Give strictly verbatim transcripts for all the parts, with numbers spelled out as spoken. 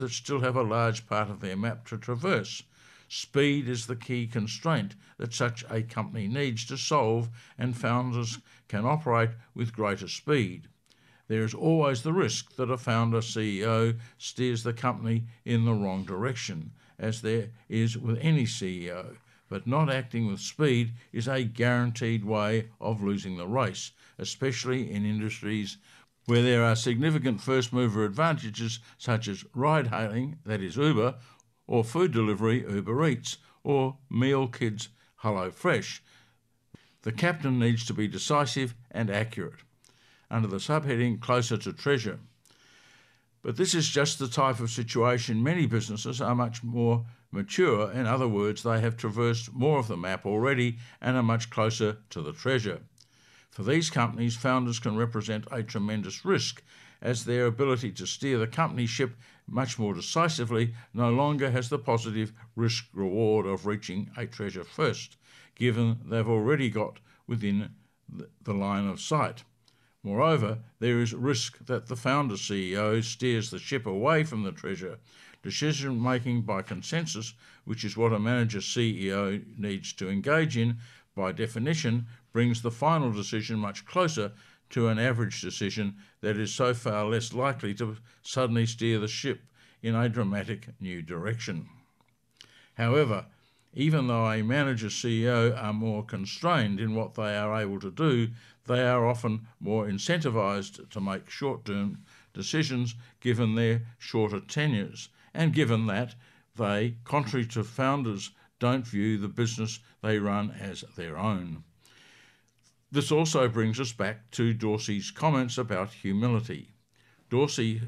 that still have a large part of their map to traverse. Speed is the key constraint that such a company needs to solve, and founders can operate with greater speed. There is always the risk that a founder C E O steers the company in the wrong direction, as there is with any C E O, but not acting with speed is a guaranteed way of losing the race, especially in industries where there are significant first-mover advantages such as ride-hailing, that is Uber, or food delivery, Uber Eats, or meal kits, HelloFresh. The captain needs to be decisive and accurate. Under the subheading Closer to Treasure. But this is just the type of situation many businesses are much more mature. In other words, they have traversed more of the map already and are much closer to the treasure. For these companies, founders can represent a tremendous risk, as their ability to steer the company ship much more decisively no longer has the positive risk-reward of reaching a treasure first, given they've already got within the line of sight. Moreover, there is risk that the founder C E O steers the ship away from the treasure. Decision-making by consensus, which is what a manager C E O needs to engage in, by definition, brings the final decision much closer to an average decision that is so far less likely to suddenly steer the ship in a dramatic new direction. However, even though a manager C E O are more constrained in what they are able to do, they are often more incentivised to make short-term decisions given their shorter tenures, and given that they, contrary to founders, don't view the business they run as their own. This also brings us back to Dorsey's comments about humility. Dorsey,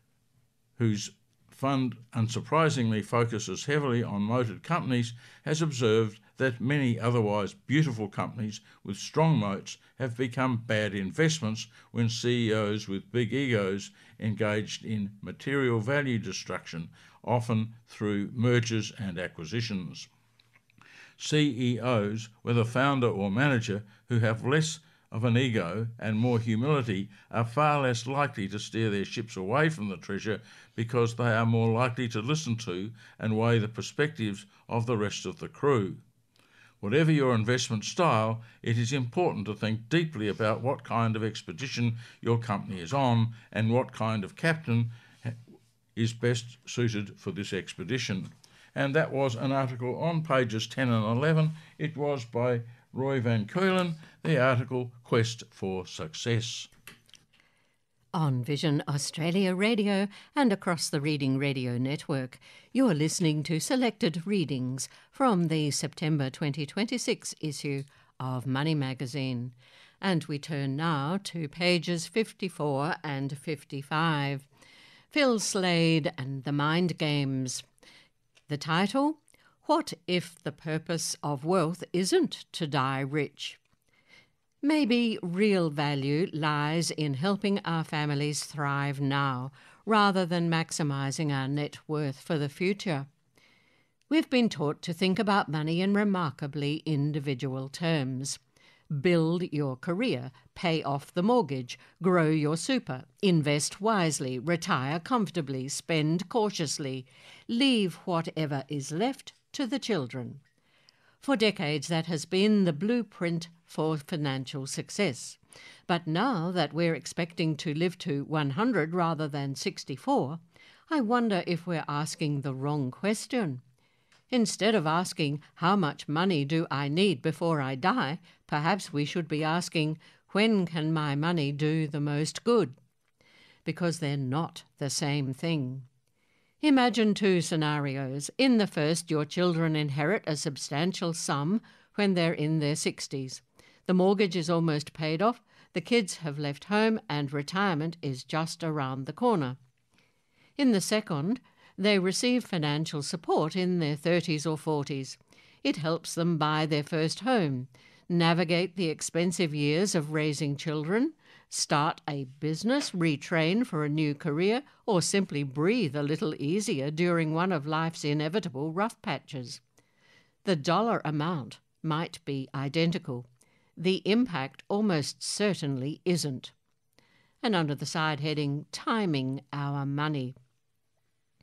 whose fund unsurprisingly focuses heavily on moated companies, has observed that many otherwise beautiful companies with strong moats have become bad investments when C E Os with big egos engaged in material value destruction, often through mergers and acquisitions. C E Os, whether founder or manager, who have less of an ego and more humility are far less likely to steer their ships away from the treasure, because they are more likely to listen to and weigh the perspectives of the rest of the crew. Whatever your investment style, it is important to think deeply about what kind of expedition your company is on and what kind of captain is best suited for this expedition. And that was an article on pages ten and eleven. It was by Roy Van Keulen, the article Quest for Success. On Vision Australia Radio and across the Reading Radio Network, you're listening to selected readings from the September twenty twenty-six issue of Money Magazine. And we turn now to pages fifty-four and fifty-five. Phil Slade and the Mind Games. The title, What If the Purpose of Wealth Isn't to Die Rich? Maybe real value lies in helping our families thrive now, rather than maximising our net worth for the future. We've been taught to think about money in remarkably individual terms. Build your career, pay off the mortgage, grow your super, invest wisely, retire comfortably, spend cautiously, leave whatever is left to the children. For decades, that has been the blueprint for financial success. But now that we're expecting to live to one hundred rather than sixty-four, I wonder if we're asking the wrong question. Instead of asking, how much money do I need before I die, perhaps we should be asking, when can my money do the most good? Because they're not the same thing. Imagine two scenarios. In the first, your children inherit a substantial sum when they're in their sixties. The mortgage is almost paid off, the kids have left home, and retirement is just around the corner. In the second, they receive financial support in their thirties or forties. It helps them buy their first home, navigate the expensive years of raising children, start a business, retrain for a new career, or simply breathe a little easier during one of life's inevitable rough patches. The dollar amount might be identical. The impact almost certainly isn't. And under the side heading, Timing Our Money.